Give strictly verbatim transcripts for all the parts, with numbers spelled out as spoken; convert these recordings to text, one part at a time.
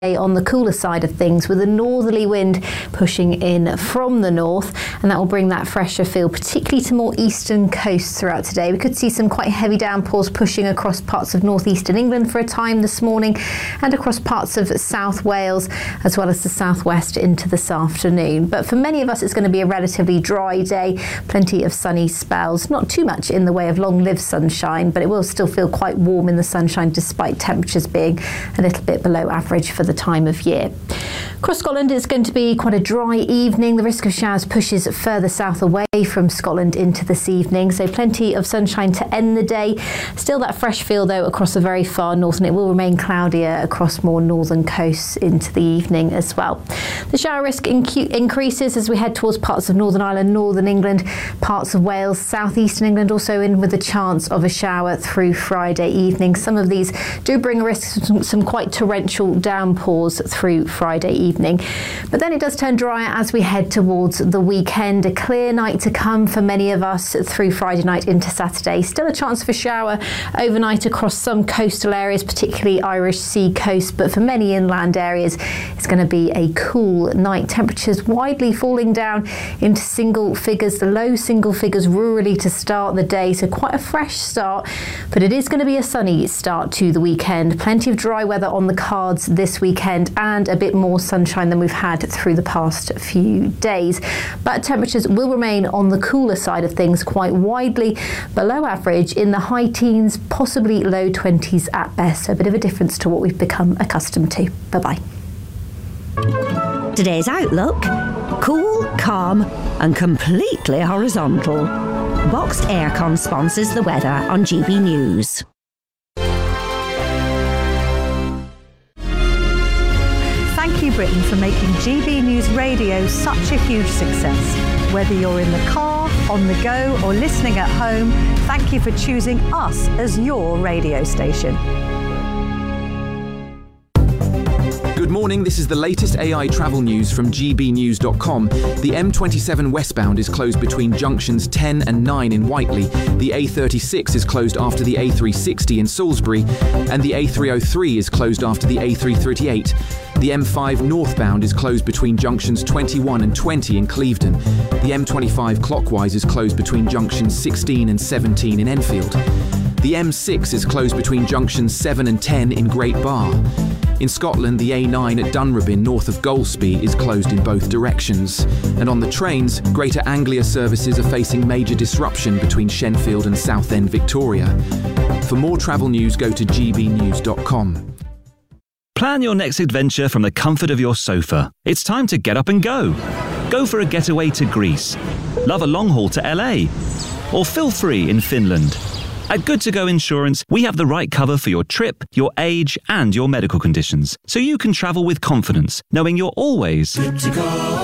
On the cooler side of things, with a northerly wind pushing in from the north, and that will bring that fresher feel particularly to more eastern coasts throughout today. We could see some quite heavy downpours pushing across parts of northeastern England for a time this morning and across parts of South Wales as well as the southwest into this afternoon. But for many of us it's going to be a relatively dry day, plenty of sunny spells, not too much in the way of long-lived sunshine, but it will still feel quite warm in the sunshine despite temperatures being a little bit below average for the time of year. Across Scotland it's going to be quite a dry evening. The risk of showers pushes further south away from Scotland into this evening, so plenty of sunshine to end the day. Still that fresh feel though across the very far north, and it will remain cloudier across more northern coasts into the evening as well. The shower risk inc- increases as we head towards parts of Northern Ireland, Northern England, parts of Wales, southeastern England also in with a chance of a shower through Friday evening. Some of these do bring a risk of some, some quite torrential downpours through Friday evening. But then it does turn drier as we head towards the weekend. A clear night to come for many of us through Friday night into Saturday. Still a chance for shower overnight across some coastal areas, particularly Irish Sea coast, but for many inland areas it's going to be a cool night. Temperatures widely falling down into single figures, the low single figures rurally to start the day, so quite a fresh start, but it is going to be a sunny start to the weekend. Plenty of dry weather on the cards this weekend and a bit more sunshine than we've had through the past few days. But temperatures will remain on the cooler side of things, quite widely below average in the high teens, possibly low twenties at best. So a bit of a difference to what we've become accustomed to. Bye-bye. Today's outlook: cool, calm and completely horizontal. Boxed Aircon sponsors the weather on G B News. Thank you, Britain, for making G B News Radio such a huge success. Whether you're in the car, on the go or listening at home, thank you for choosing us as your radio station. Good morning, this is the latest A I travel news from G B news dot com. The M twenty-seven westbound is closed between junctions ten and nine in Whiteley. The A thirty-six is closed after the A three sixty in Salisbury, and the A three oh three is closed after the A three thirty-eight. The M five northbound is closed between junctions twenty-one and twenty in Clevedon. The M twenty-five clockwise is closed between junctions sixteen and seventeen in Enfield. The M six is closed between junctions seven and ten in Great Barr. In Scotland, the A nine at Dunrabin, north of Golspie, is closed in both directions. And on the trains, Greater Anglia services are facing major disruption between Shenfield and Southend, Victoria. For more travel news, go to G B news dot com. Plan your next adventure from the comfort of your sofa. It's time to get up and go. Go for a getaway to Greece. Love a long haul to L A. Or feel free in Finland. At Good To Go Insurance, we have the right cover for your trip, your age, and your medical conditions, so you can travel with confidence, knowing you're always good to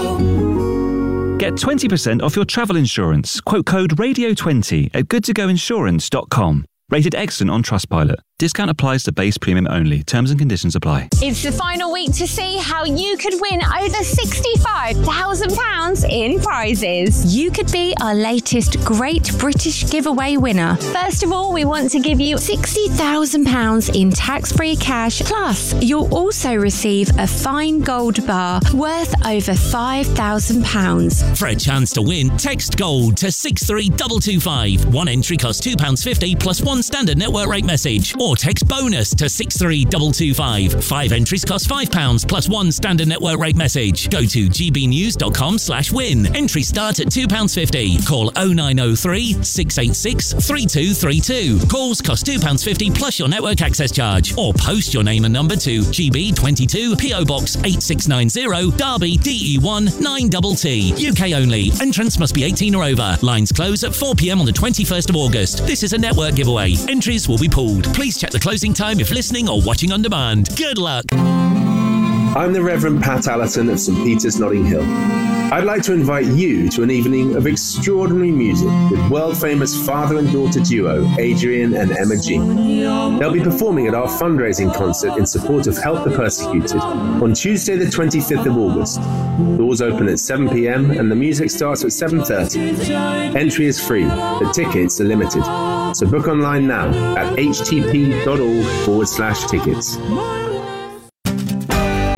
go. Get twenty percent off your travel insurance. Quote code radio twenty at good to go insurance dot com. Rated excellent on Trustpilot. Discount applies to base premium only. Terms and conditions apply. It's the final week to see how you could win over sixty-five thousand pounds in prizes. You could be our latest Great British Giveaway winner. First of all, we want to give you sixty thousand pounds in tax-free cash. Plus, you'll also receive a fine gold bar worth over five thousand pounds. For a chance to win, text GOLD to six three two two five. One entry costs two pounds fifty plus one standard network rate message. Or text BONUS to six three two two five. Five entries cost five pounds plus one standard network rate message. Go to g b news dot com slash win. Entry start at two pounds fifty. Call oh nine oh three, six eight six, three two three two. Calls cost two pounds fifty plus your network access charge. Or post your name and number to G B twenty-two, P O Box eight six nine zero, Derby, D E one nine T T. U K only. Entrance must be eighteen or over. Lines close at four p m on the twenty-first of August. This is a network giveaway. Entries will be pooled. Please check the closing time if listening or watching on demand. Good luck. I'm the Reverend Pat Allerton of St Peter's, Notting Hill. I'd like to invite you to an evening of extraordinary music with world-famous father and daughter duo Adrian and Emma G. They'll be performing at our fundraising concert in support of Help the Persecuted on Tuesday the twenty-fifth of August. Doors open at seven p m and the music starts at seven thirty. Entry is free, but tickets are limited. So book online now at h t p dot org forward slash tickets.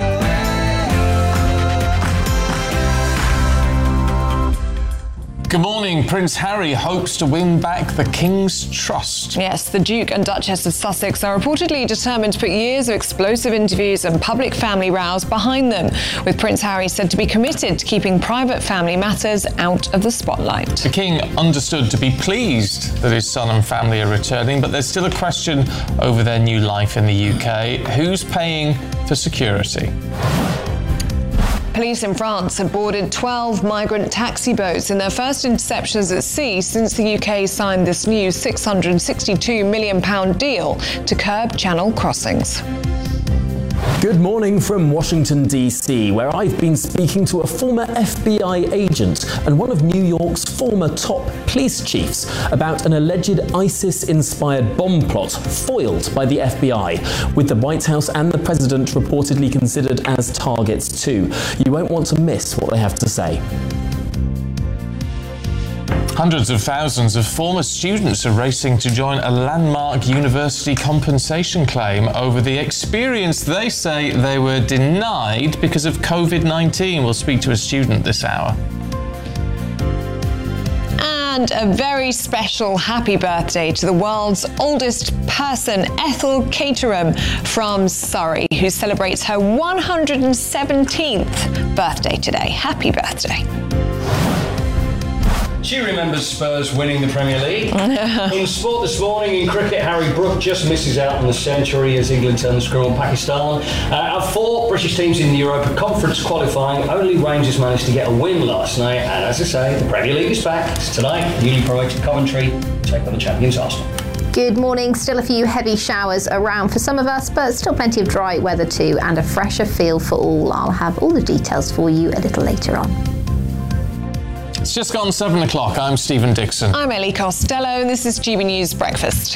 Good morning. Prince Harry hopes to win back the King's trust. Yes, the Duke and Duchess of Sussex are reportedly determined to put years of explosive interviews and public family rows behind them, with Prince Harry said to be committed to keeping private family matters out of the spotlight. The King understood to be pleased that his son and family are returning, but there's still a question over their new life in the U K. Who's paying for security? Police in France have boarded twelve migrant taxi boats in their first interceptions at sea since the U K signed this new six hundred sixty-two million pounds deal to curb channel crossings. Good morning from Washington, D C, where I've been speaking to a former F B I agent and one of New York's former top police chiefs about an alleged ISIS-inspired bomb plot foiled by the F B I, with the White House and the President reportedly considered as targets too. You won't want to miss what they have to say. Hundreds of thousands of former students are racing to join a landmark university compensation claim over the experience they say they were denied because of covid nineteen. We'll speak to a student this hour. And a very special happy birthday to the world's oldest person, Ethel Caterham from Surrey, who celebrates her one hundred seventeenth birthday today. Happy birthday. She remembers Spurs winning the Premier League. In sport this morning, in cricket, Harry Brook just misses out on the century as England turn the screw on Pakistan. Uh, of four British teams in the Europa Conference qualifying, only Rangers managed to get a win last night. And as I say, the Premier League is back. It's tonight, newly promoted Coventry take on the champions Arsenal. Good morning. Still a few heavy showers around for some of us, but still plenty of dry weather too, and a fresher feel for all. I'll have all the details for you a little later on. It's just gone seven o'clock. I'm Stephen Dixon. I'm Ellie Costello, and this is G B News Breakfast.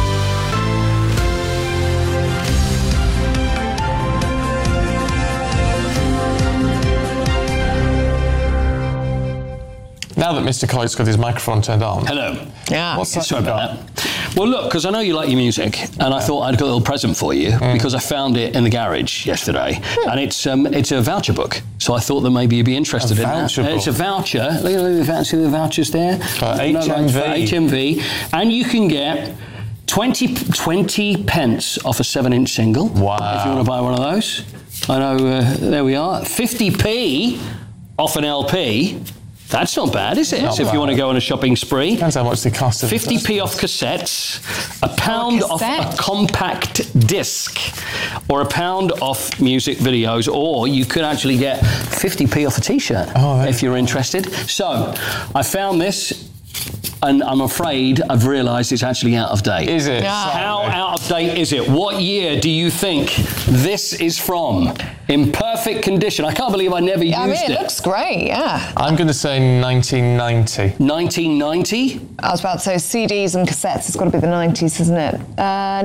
Now that Mister Coyte's got his microphone turned on. Hello. Yeah. What's that? Sorry about that. Well, look, because I know you like your music, and I thought I'd got a little present for you mm. because I found it in the garage yesterday, mm. and it's um, it's a voucher book. So I thought that maybe you'd be interested a in voucher that. Book. It's a voucher. Look at the voucher, the vouchers there. For H M V. For H M V, and you can get twenty, twenty pence off a seven-inch single. Wow. If you want to buy one of those. I know. Uh, there we are. fifty p off an L P. That's not bad, is it? Not so if bad. you want to go on a shopping spree. Depends how much they cost. fifty p off cassettes, a pound oh, a off a compact disc, or a pound off music videos, or you could actually get fifty p off a t-shirt oh, if you're interested. So, I found this, and I'm afraid I've realised it's actually out of date. Is it? Yeah. How out of date is it? What year do you think this is from? In perfect condition. I can't believe I never used it. I mean, it, it looks great, yeah. I'm going to say nineteen ninety. nineteen ninety? I was about to say C Ds and cassettes. It's got to be the nineties, isn't it? Uh,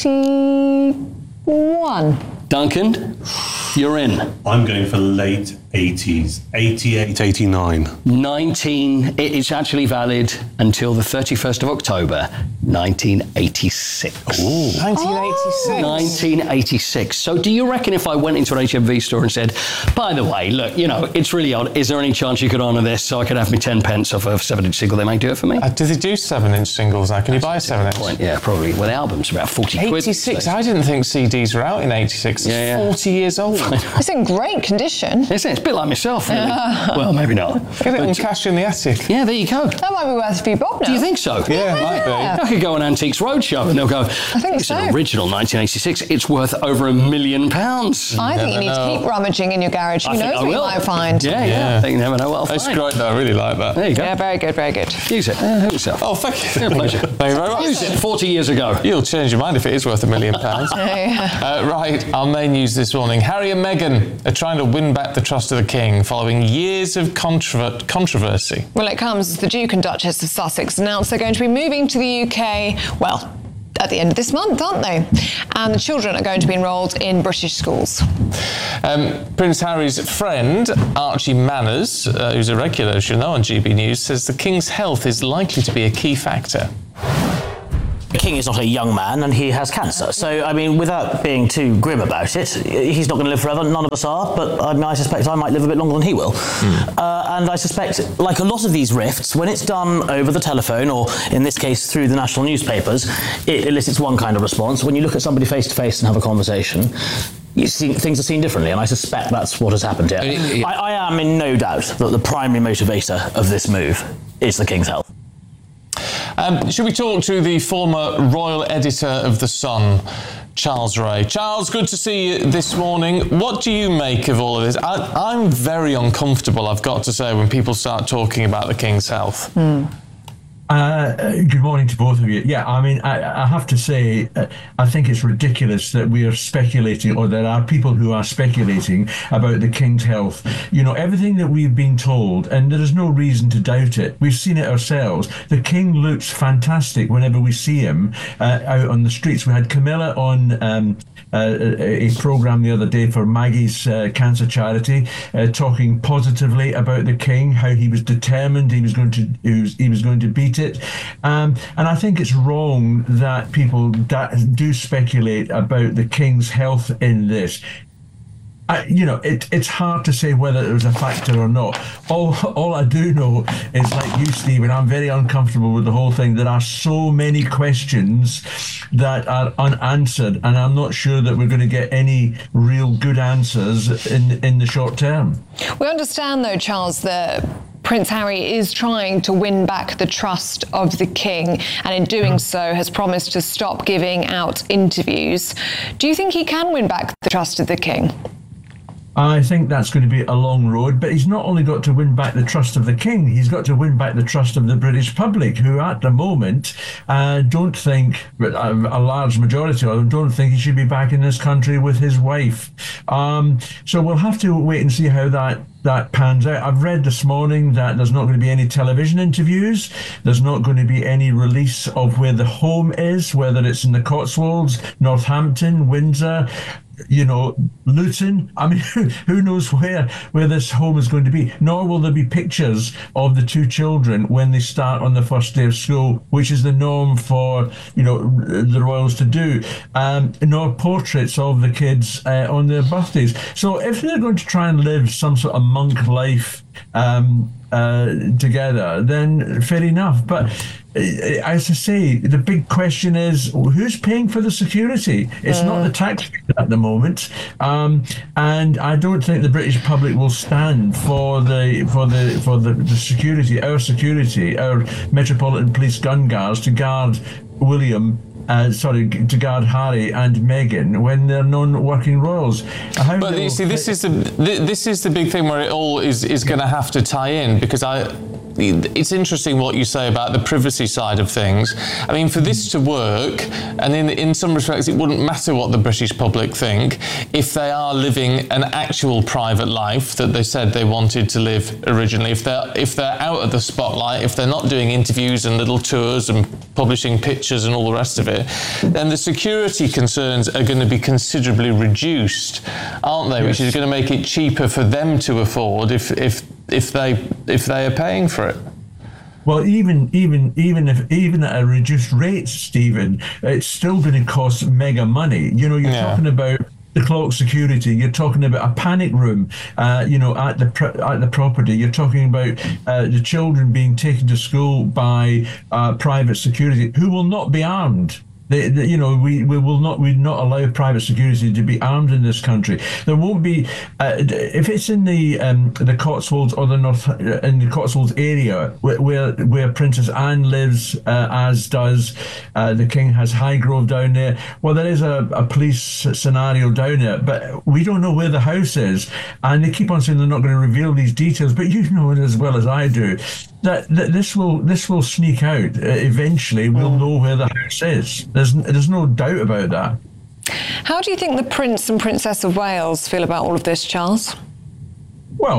ninety-one. Duncan, you're in. I'm going for late eighties, eighty-eight, eighty-nine. nineteen, it's actually valid until the thirty-first of October, nineteen eighty-six. Ooh. nineteen eighty-six. nineteen eighty-six. So do you reckon if I went into an H M V store and said, by the way, look, you know, it's really odd, is there any chance you could honour this so I could have me ten pence off a seven-inch single, they might do it for me? Uh, do they do seven-inch singles now? Can you buy a seven-inch? Yeah, probably. Well, the album's about forty quid. eighty-six, I didn't think C Ds were out in eighty-six. It's yeah, yeah. forty years old. It's in great condition. Isn't it? It's a bit like myself, really. Well, maybe not. Get it on cash in the attic. Yeah, there you go. That might be worth a few bob now. Do you think so? Yeah, it might be. I could go on Antiques Roadshow and they'll go, I think it's so. an original nineteen eighty-six. It's worth over a million pounds. I think you need know. to keep rummaging in your garage. Who I think knows I what you will. might find. Yeah, yeah. Yeah. I think you never know what I'll That's find. great, though. I really like that. There you go. Yeah, very good, very good. Use it. Uh, help yourself. Oh, thank you. Yeah, pleasure. Thank you very much. Use it forty years ago. You'll change your mind if it is worth a million pounds. Yeah. Uh, right, our main news this morning. Harry and Meghan are trying to win back the trust of the King following years of controver- controversy. Well, it comes as the Duke and Duchess of Sussex announced they're going to be moving to the U K, well, at the end of this month, aren't they? And the children are going to be enrolled in British schools. Um, Prince Harry's friend, Archie Manners, uh, who's a regular, as you know, on G B News, says the King's health is likely to be a key factor. The king is not a young man and he has cancer. So, I mean, without being too grim about it, he's not going to live forever. None of us are, but I mean, I suspect I might live a bit longer than he will. Mm. Uh, and I suspect, like a lot of these rifts, when it's done over the telephone, or in this case through the national newspapers, it elicits one kind of response. When you look at somebody face to face and have a conversation, you see, things are seen differently, and I suspect that's what has happened here. It, it, I, I am in no doubt that the primary motivator of this move is the King's health. Um, should we talk to the former royal editor of The Sun, Charles Ray? Charles, good to see you this morning. What do you make of all of this? I, I'm very uncomfortable, I've got to say, when people start talking about the King's health. Mm. Uh, good morning to both of you. Yeah, I mean, I, I have to say, uh, I think it's ridiculous that we are speculating, or there are people who are speculating about the King's health. You know, everything that we've been told, and there is no reason to doubt it. We've seen it ourselves. The King looks fantastic whenever we see him uh, out on the streets. We had Camilla on um, uh, a, a programme the other day for Maggie's uh, cancer charity, uh, talking positively about the King, how he was determined, he was going to, he was, he was going to beat it. It. Um, and I think it's wrong that people that do speculate about the King's health in this. I, you know, it, it's hard to say whether it was a factor or not. All, all I do know is, like you, Stephen, I'm very uncomfortable with the whole thing. There are so many questions that are unanswered, and I'm not sure that we're going to get any real good answers in in the short term. We understand, though, Charles, that Prince Harry is trying to win back the trust of the King, and in doing so has promised to stop giving out interviews. Do you think he can win back the trust of the King? I think that's going to be a long road, but he's not only got to win back the trust of the King, he's got to win back the trust of the British public, who at the moment uh, don't think, a, a large majority of them don't think he should be back in this country with his wife. Um, so we'll have to wait and see how that that pans out. I've read this morning that there's not going to be any television interviews. There's not going to be any release of where the home is, whether it's in the Cotswolds, Northampton, Windsor, you know, Luton. I mean, who, who knows where where this home is going to be. Nor will there be pictures of the two children when they start on the first day of school, which is the norm for, you know, the royals to do. Um, nor portraits of the kids uh, on their birthdays. So if they're going to try and live some sort of monk life um, uh, together, then fair enough. But as I say, the big question is, who's paying for the security? It's uh. not the taxpayer at the moment, um, and I don't think the British public will stand for the for the for the, the security, our security, our Metropolitan Police gun guards to guard William. Uh, sorry, to guard Harry and Meghan when they're non-working royals. How but you see, this is the this is the big thing where it all is is going to have to tie in, because I. It's interesting what you say about the privacy side of things. I mean, for this to work, and in in some respects it wouldn't matter what the British public think, if they are living an actual private life that they said they wanted to live originally, if they're, if they're out of the spotlight, if they're not doing interviews and little tours and publishing pictures and all the rest of it, then the security concerns are going to be considerably reduced, aren't they? Yes. Which is going to make it cheaper for them to afford if if if they if they are paying for it. Well, even even even if even at a reduced rate, Stephen, it's still going to cost mega money. You know, you're yeah. talking about the cloak security. You're talking about a panic room, uh, you know, at the pro- at the property. You're talking about uh, the children being taken to school by uh, private security, who will not be armed. They, they, you know, we, we will not we not allow private security to be armed in this country. There won't be uh, if it's in the um, the Cotswolds or the North in the Cotswolds area where where, where Princess Anne lives, uh, as does uh, the King has Highgrove down there. Well, there is a, a police scenario down there, but we don't know where the house is, and they keep on saying they're not going to reveal these details. But you know it as well as I do that, that this will this will sneak out. Uh, eventually, we'll mm. know where the house is. There's, there's no doubt about that. How do you think the Prince and Princess of Wales feel about all of this, Charles? Well,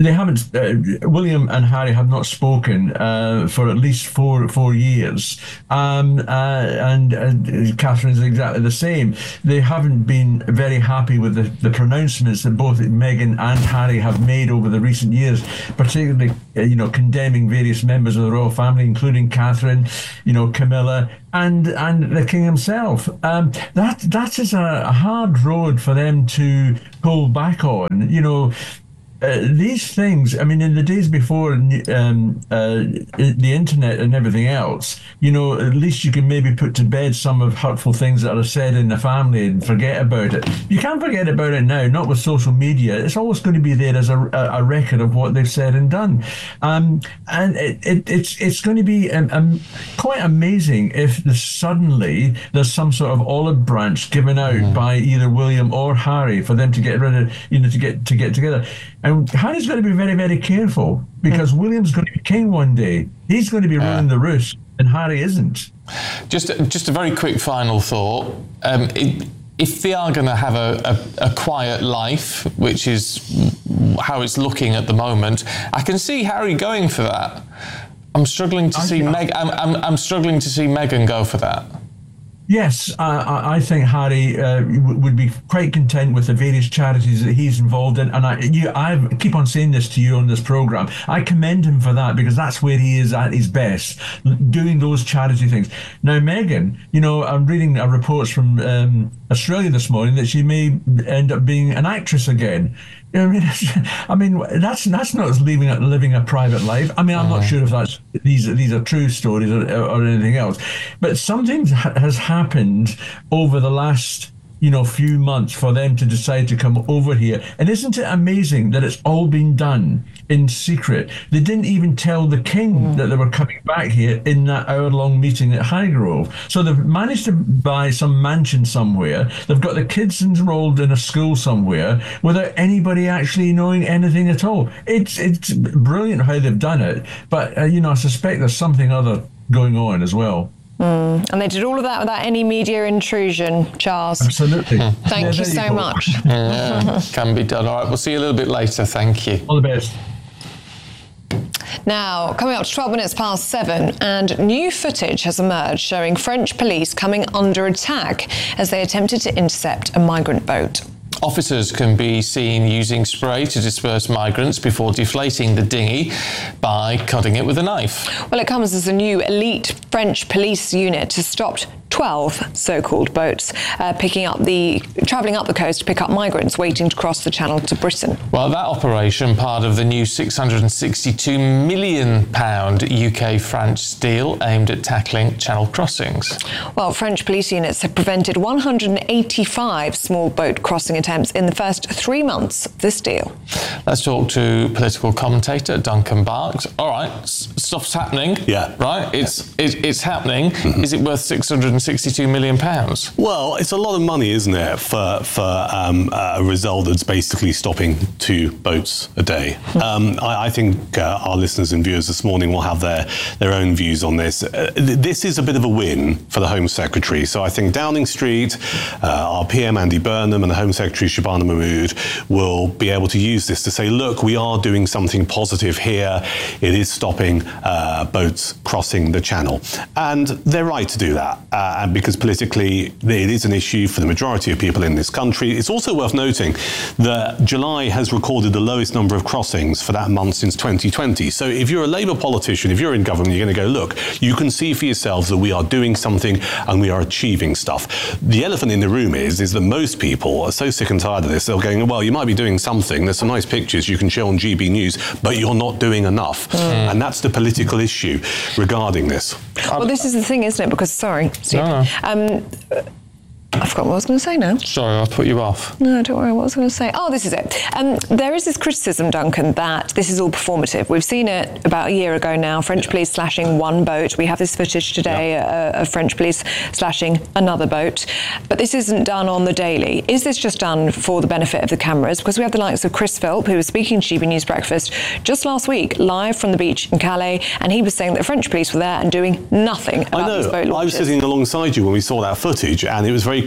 they haven't. Uh, William and Harry have not spoken uh, for at least four four years, um, uh, and, and Catherine's exactly the same. They haven't been very happy with the, the pronouncements that both Meghan and Harry have made over the recent years, particularly uh, you know condemning various members of the royal family, including Catherine, you know Camilla, and and the king himself. Um, that that is a, a hard road for them to pull back on. You know. Uh, these things, I mean, in the days before um, uh, the internet and everything else, you know, at least you can maybe put to bed some of hurtful things that are said in the family and forget about it. You can't forget about it now, not with social media. It's always going to be there as a, a record of what they've said and done. Um, and it, it, it's it's going to be um, um, quite amazing if the, suddenly there's some sort of olive branch given out mm-hmm. by either William or Harry for them to get rid of, you know, to get to get together. And Harry's going to be very, very careful because William's going to be king one day. He's going to be ruling the roost, and Harry isn't. Just, just a very quick final thought. Um, it, if they are going to have a, a, a quiet life, which is how it's looking at the moment, I can see Harry going for that. I'm struggling to I see Meg. I'm, I'm, I'm struggling to see Meghan go for that. Yes, uh, I think Harry uh, w- would be quite content with the various charities that he's involved in, and I, you, I keep on saying this to you on this program. I commend him for that because that's where he is at his best, doing those charity things. Now, Meghan, you know, I'm reading a reports from um, Australia this morning that she may end up being an actress again. I mean, I mean, that's that's not living a, living a private life. I mean, I'm not sure if that's these these are true stories or, or anything else, but something ha- has happened over the last you know few months for them to decide to come over here. And isn't it amazing that it's all been done in secret? They didn't even tell the king mm. that they were coming back here in that hour-long meeting at Highgrove. So they've managed to buy some mansion somewhere. They've got the kids enrolled in a school somewhere without anybody actually knowing anything at all. It's it's brilliant how they've done it, but uh, you know I suspect there's something other going on as well. Mm. And they did all of that without any media intrusion, Charles. Absolutely. Thank yeah, you so you much. Yeah, can be done. All right, we'll see you a little bit later. Thank you. All the best. Now, coming up to twelve minutes past seven, and new footage has emerged showing French police coming under attack as they attempted to intercept a migrant boat. Officers can be seen using spray to disperse migrants before deflating the dinghy by cutting it with a knife. Well, it comes as a new elite French police unit has stopped twelve so-called boats uh, picking up the travelling up the coast to pick up migrants waiting to cross the Channel to Britain. Well, that operation, part of the new six hundred sixty-two million pounds U K-France deal aimed at tackling channel crossings. Well, French police units have prevented one hundred eighty-five small boat crossing attempts in the first three months of this deal. Let's talk to political commentator Duncan Barks. All right, s- stuff's happening. Yeah. Right? It's it, it's happening. Mm-hmm. Is it worth six hundred sixty-two million pounds? Well, it's a lot of money, isn't it, for for um, a result that's basically stopping two boats a day. Um, I, I think uh, our listeners and viewers this morning will have their, their own views on this. Uh, th- this is a bit of a win for the Home Secretary. So I think Downing Street, uh, our P M Andy Burnham and the Home Secretary Shabana Mahmood will be able to use this to say, look, we are doing something positive here. It is stopping uh, boats crossing the Channel. And they're right to do that. Uh, and because politically it is an issue for the majority of people in this country. It's also worth noting that July has recorded the lowest number of crossings for that month since twenty twenty. So if you're a Labour politician, if you're in government, you're going to go, look, you can see for yourselves that we are doing something and we are achieving stuff. The elephant in the room is, is that most people are so sick and tired of this. They're going, well, you might be doing something. There's some nice pictures you can show on G B News, but you're not doing enough. Mm. And that's the political issue regarding this. Well, this is the thing, isn't it? Because, sorry, Steve. No, no. Um, I forgot what I was going to say now. Sorry, I put you off. No, don't worry, what was I going to say? Oh, this is it. Um, there is this criticism, Duncan, that this is all performative. We've seen it about a year ago now, French yeah. police slashing one boat. We have this footage today yeah. uh, of French police slashing another boat. But this isn't done on the daily. Is this just done for the benefit of the cameras? Because we have the likes of Chris Philp, who was speaking to G B News Breakfast just last week, live from the beach in Calais, and he was saying that French police were there and doing nothing about I know. these boat launches. I was sitting alongside you when we saw that footage, and it was very clear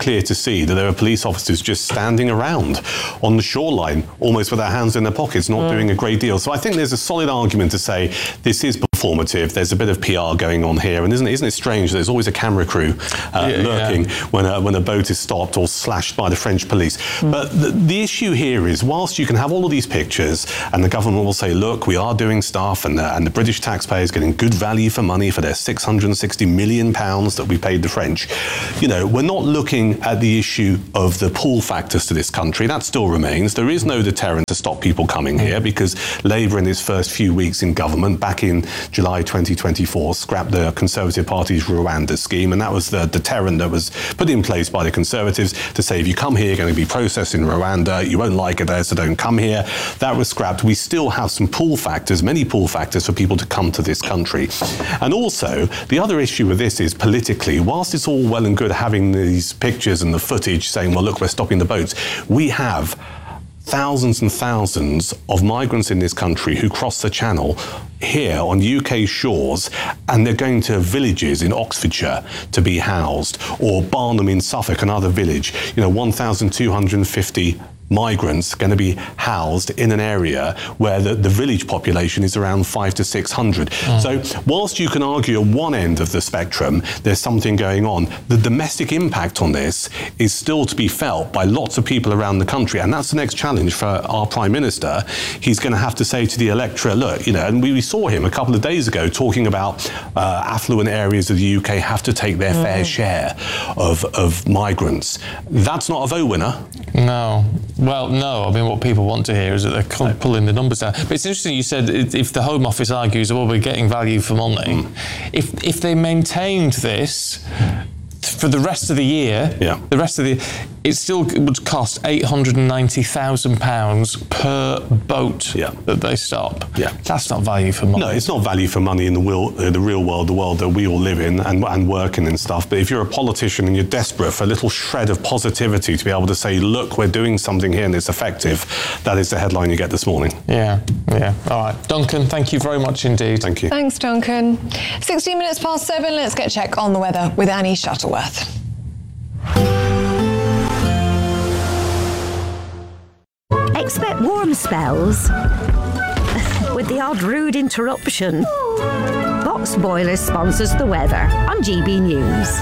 clear to see that there are police officers just standing around on the shoreline, almost with their hands in their pockets, not mm. doing a great deal. So I think there's a solid argument to say this is performative. There's a bit of P R going on here, and isn't it, isn't it strange? There's always a camera crew uh, yeah, lurking yeah. when a, when a boat is stopped or slashed by the French police. Mm. But the, the issue here is, whilst you can have all of these pictures, and the government will say, look, we are doing stuff, and the, and the British taxpayer is getting good value for money for their six hundred sixty million pounds that we paid the French. You know, we're not looking at the issue of the pull factors to this country. That still remains. There is no deterrent to stop people coming here, because Labour in its first few weeks in government back in July twenty twenty-four scrapped the Conservative Party's Rwanda scheme, and that was the deterrent that was put in place by the Conservatives to say, if you come here, you're going to be processed in Rwanda, you won't like it there, so don't come here. That was scrapped. We still have some pull factors, many pull factors for people to come to this country. And also, the other issue with this is politically, whilst it's all well and good having these pictures and the footage saying, well, look, we're stopping the boats, we have thousands and thousands of migrants in this country who cross the Channel here on U K shores, and they're going to villages in Oxfordshire to be housed, or Barnham in Suffolk, another village. You know, one thousand two hundred fifty migrants going to be housed in an area where the, the village population is around five to six hundred. Mm. So whilst you can argue at one end of the spectrum there's something going on, the domestic impact on this is still to be felt by lots of people around the country, and that's the next challenge for our Prime Minister. He's going to have to say to the electorate, look, you know, and we, we saw him a couple of days ago talking about uh, affluent areas of the U K have to take their mm. fair share of, of migrants. That's not a vote winner. No. Well, no. I mean, what people want to hear is that they're pulling the numbers down. But it's interesting you said if the Home Office argues, well, we're getting value for money. Mm. If if they maintained this for the rest of the year, yeah. the rest of the it still would cost eight hundred ninety thousand pounds per boat yeah. that they stop. Yeah. That's not value for money. No, it's not value for money in the, will, uh, the real world, the world that we all live in and, and work in and stuff. But if you're a politician and you're desperate for a little shred of positivity to be able to say, look, we're doing something here and it's effective, that is the headline you get this morning. Yeah, yeah. All right. Duncan, thank you very much indeed. Thank you. Thanks, Duncan. sixteen minutes past seven, let's get a check on the weather with Annie Shuttleworth. Expect warm spells with the odd rude interruption. Box Boilers sponsors the weather on G B News.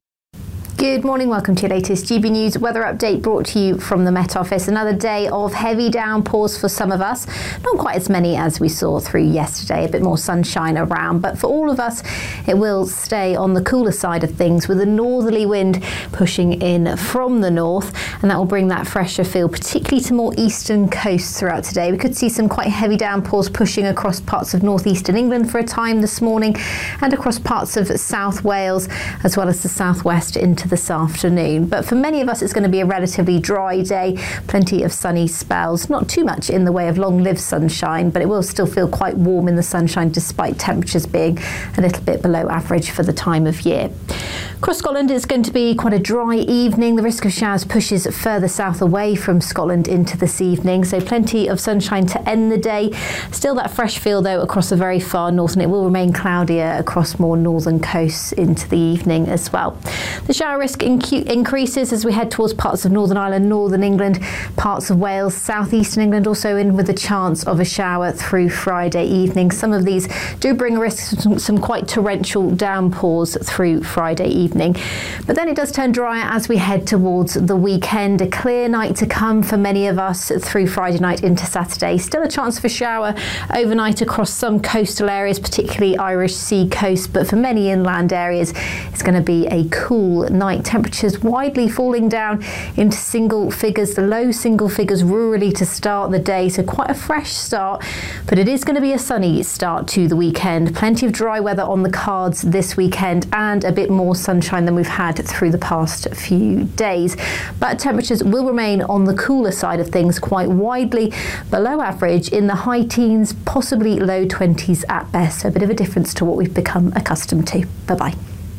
Good morning, welcome to your latest G B News weather update brought to you from the Met Office. Another day of heavy downpours for some of us. Not quite as many as we saw through yesterday, a bit more sunshine around, but for all of us it will stay on the cooler side of things with a northerly wind pushing in from the north, and that will bring that fresher feel particularly to more eastern coasts throughout today. We could see some quite heavy downpours pushing across parts of northeastern England for a time this morning and across parts of South Wales as well as the southwest into this afternoon. But for many of us it's going to be a relatively dry day, plenty of sunny spells, not too much in the way of long-lived sunshine, but it will still feel quite warm in the sunshine despite temperatures being a little bit below average for the time of year. Across Scotland it's going to be quite a dry evening. The risk of showers pushes further south away from Scotland into this evening, so plenty of sunshine to end the day. Still that fresh feel though across the very far north, and it will remain cloudier across more northern coasts into the evening as well. The shower risk inc- increases as we head towards parts of Northern Ireland, Northern England, parts of Wales, southeastern England also in with a chance of a shower through Friday evening. Some of these do bring a risk of some, some quite torrential downpours through Friday evening. But then it does turn drier as we head towards the weekend. A clear night to come for many of us through Friday night into Saturday. Still a chance for shower overnight across some coastal areas, particularly Irish Sea coast, but for many inland areas it's going to be a cool night. Temperatures widely falling down into single figures, the low single figures rurally to start the day, so quite a fresh start, but it is going to be a sunny start to the weekend. Plenty of dry weather on the cards this weekend and a bit more sunshine than we've had through the past few days, but temperatures will remain on the cooler side of things, quite widely below average in the high teens, possibly low twenties at best, so a bit of a difference to what we've become accustomed to. Bye-bye.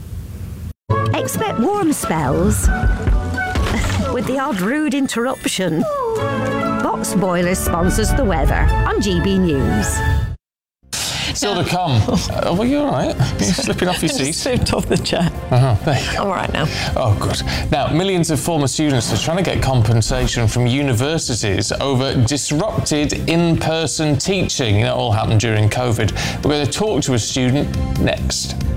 Expect warm spells with the odd rude interruption. Box Boilers sponsors the weather on G B News. Still to come. Uh, well, you all right? You're slipping off your seat. Slipped off the chair. Uh-huh. There you go. I'm all right now. Oh, good. Now, millions of former students are trying to get compensation from universities over disrupted in-person teaching. That all happened during COVID. We're going to talk to a student next.